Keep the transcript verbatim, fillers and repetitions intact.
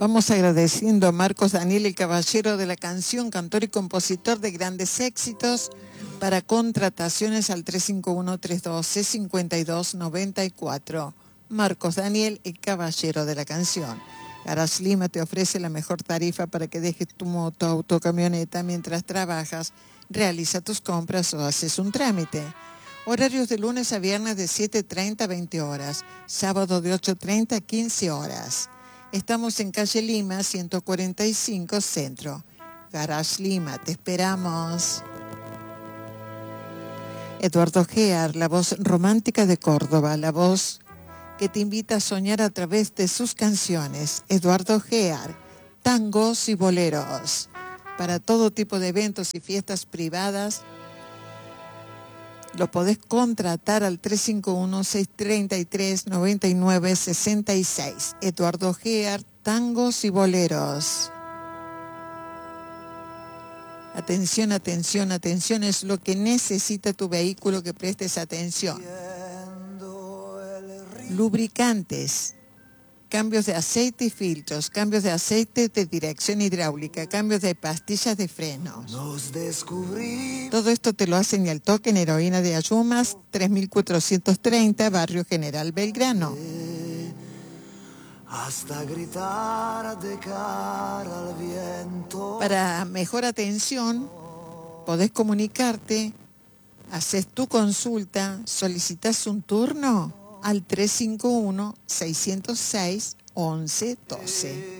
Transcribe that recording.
Vamos agradeciendo a Marcos Daniel, el caballero de la canción, cantor y compositor de grandes éxitos, para contrataciones al tres cinco uno, tres uno dos, cinco dos nueve cuatro. Marcos Daniel, el caballero de la canción. Garage Lima te ofrece la mejor tarifa para que dejes tu moto, auto, camioneta mientras trabajas, realiza tus compras o haces un trámite. Horarios de lunes a viernes de siete treinta a veinte horas, sábado de ocho treinta a quince horas. Estamos en calle Lima, ciento cuarenta y cinco Centro. Garage Lima, te esperamos. Eduardo Gear, la voz romántica de Córdoba, la voz que te invita a soñar a través de sus canciones. Eduardo Gear, tangos y boleros. Para todo tipo de eventos y fiestas privadas, lo podés contratar al tres cinco uno, seis tres tres, nueve nueve seis seis. Eduardo Gear, tangos y boleros. Atención, atención, atención, es lo que necesita tu vehículo, que prestes atención. Lubricantes, cambios de aceite y filtros, cambios de aceite de dirección hidráulica, cambios de pastillas de frenos. Todo esto te lo hacen al toque en Heroína de Ayumas, tres mil cuatrocientos treinta, Barrio General Belgrano. Hasta gritar de cara al viento. Para mejor atención, podés comunicarte, haces tu consulta, solicitas un turno al tres cinco uno, seis cero seis, once doce.